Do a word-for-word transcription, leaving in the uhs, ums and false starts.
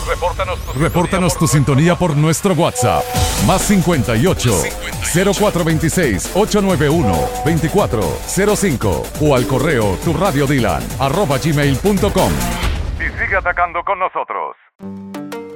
Repórtanos tu, Repórtanos tu sintonía por nuestro WhatsApp. Más cincuenta y ocho, cero cuatro veintiséis, ochocientos noventa y uno, veinticuatro cero cinco o al correo tu radio dylan arroba gmail punto com. y sigue atacando con nosotros.